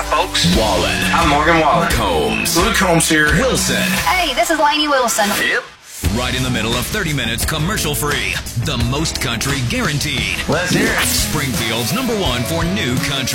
folks. Wallen. I'm Morgan Wallen. Combs. Luke Combs here. Wilson. Hey, this is Lainey Wilson. Yep. Right in the middle of 30 minutes commercial free. The most country guaranteed. Let's hear it. Springfield's #1 for new country.